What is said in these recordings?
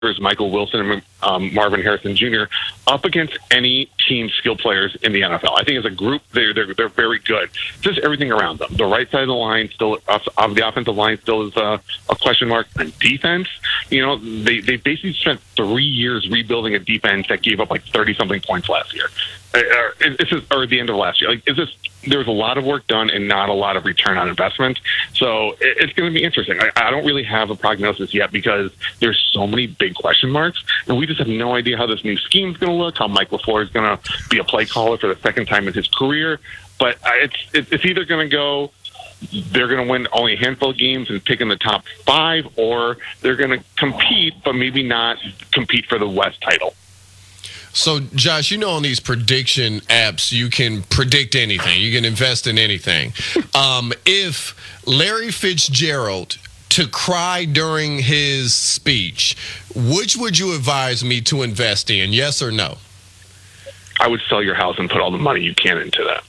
Michael Wilson and Marvin Harrison Jr. up against any team skill players in the NFL. I think as a group, they're very good. Just everything around them. The right side of the line still, of the offensive line, still is a question mark. On defense, they basically spent 3 years rebuilding a defense that gave up like 30-something points last year, or the end of last year. There's a lot of work done and not a lot of return on investment. So it's going to be interesting. I don't really have a prognosis yet because there's so many big question marks, and we just have no idea how this new scheme is going to look, how Mike LaFleur is going to be a play caller for the second time in his career. But it's either going to go, they're going to win only a handful of games and pick in the top 5, or they're going to compete, but maybe not compete for the West title. So, Josh, on these prediction apps, you can predict anything. You can invest in anything. If Larry Fitzgerald to cry during his speech, which would you advise me to invest in, yes or no? I would sell your house and put all the money you can into that.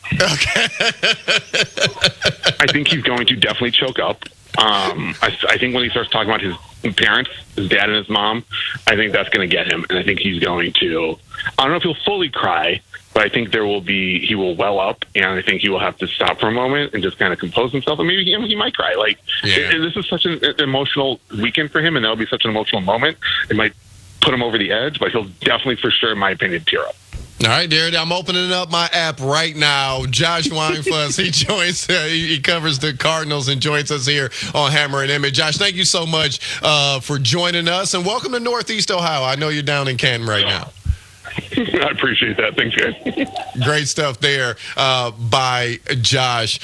Okay. I think he's going to definitely choke up. I think when he starts talking about his parents, his dad and his mom, I think that's going to get him. And I think he's going to, I don't know if he'll fully cry, but I think he will well up, and I think he will have to stop for a moment and just kind of compose himself. And maybe he might cry. This is such an emotional weekend for him, and that'll be such an emotional moment. It might put him over the edge, but he'll definitely, for sure, in my opinion, tear up. All right, Darren, I'm opening up my app right now. Josh Weinfuss, he joins, he covers the Cardinals and joins us here on Hammer and Emmett. Josh, thank you so much for joining us, and welcome to Northeast Ohio. I know you're down in Canton right now. I appreciate that. Thanks, guys. Great stuff there by Josh.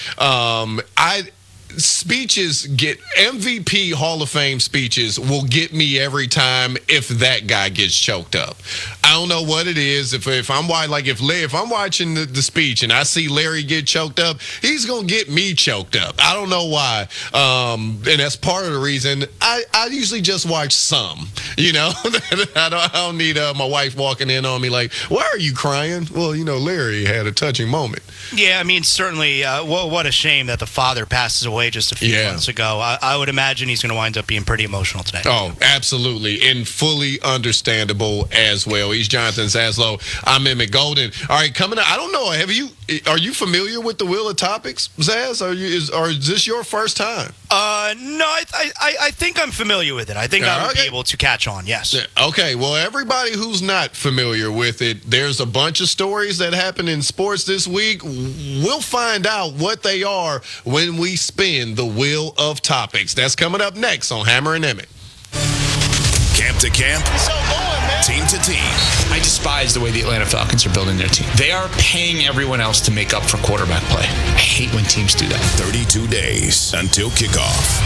Speeches get MVP Hall of Fame speeches will get me every time if that guy gets choked up. I don't know what it is. If I'm watching the speech and I see Larry get choked up, he's gonna get me choked up. I don't know why. And that's part of the reason I usually just watch some. I don't need my wife walking in on me like, why are you crying? Well, Larry had a touching moment. Yeah, I mean, certainly, what a shame that the father passes away just a few months ago. I would imagine he's going to wind up being pretty emotional today. Oh, absolutely, and fully understandable as well. He's Jonathan Zaslow. I'm Emmett Golden. All right, coming up, I don't know, are you familiar with the Wheel of Topics, Zaz? Or is this your first time? No, I think I'm familiar with it. I think I would be able to catch on, yes. Okay, well, everybody who's not familiar with it, there's a bunch of stories that happen in sports this week. We'll find out what they are when we spin the Wheel of Topics. That's coming up next on Hammer and Emmett. Camp to camp, team to team. I despise the way the Atlanta Falcons are building their team. They are paying everyone else to make up for quarterback play. I hate when teams do that. 32 days until kickoff.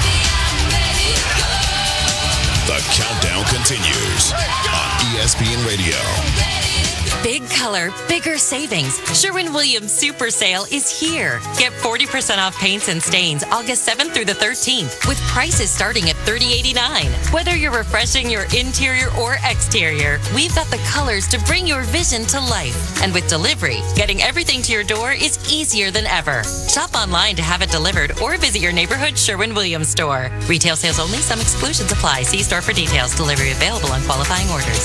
The countdown continues on ESPN Radio. Big color, bigger savings. Sherwin-Williams Super Sale is here. Get 40% off paints and stains August 7th through the 13th with prices starting at $30.89. Whether you're refreshing your interior or exterior, we've got the colors to bring your vision to life. And with delivery, getting everything to your door is easier than ever. Shop online to have it delivered or visit your neighborhood Sherwin-Williams store. Retail sales only. Some exclusions apply. See store for details. Delivery available on qualifying orders.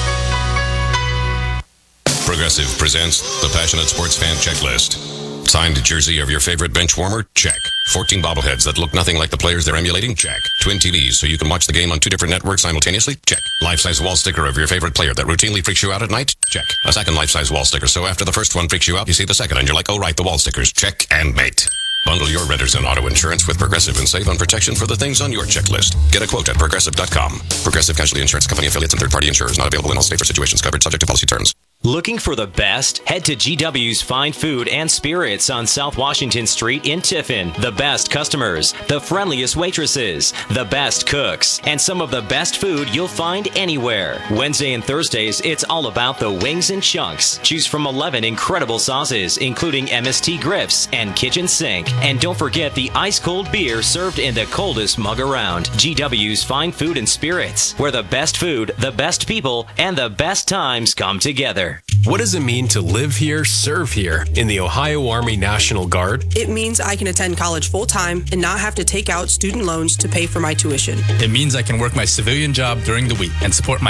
Progressive presents the Passionate Sports Fan Checklist. Signed jersey of your favorite bench warmer? Check. 14 bobbleheads that look nothing like the players they're emulating? Check. Twin TVs so you can watch the game on 2 different networks simultaneously? Check. Life-size wall sticker of your favorite player that routinely freaks you out at night? Check. A second life-size wall sticker so after the first one freaks you out, you see the second and you're like, oh right, the wall stickers. Check and mate. Bundle your renters and auto insurance with Progressive and save on protection for the things on your checklist. Get a quote at Progressive.com. Progressive Casualty Insurance Company affiliates and third-party insurers not available in all states or situations covered subject to policy terms. Looking for the best? Head to GW's Fine Food and Spirits on South Washington Street in Tiffin. The best customers, the friendliest waitresses, the best cooks, and some of the best food you'll find anywhere. Wednesday and Thursdays, it's all about the wings and chunks. Choose from 11 incredible sauces, including MST Griffs and Kitchen Sink. And don't forget the ice-cold beer served in the coldest mug around. GW's Fine Food and Spirits, where the best food, the best people, and the best times come together. here. What does it mean to live here, serve here in the Ohio Army National Guard? It means I can attend college full-time and not have to take out student loans to pay for my tuition. It means I can work my civilian job during the week and support my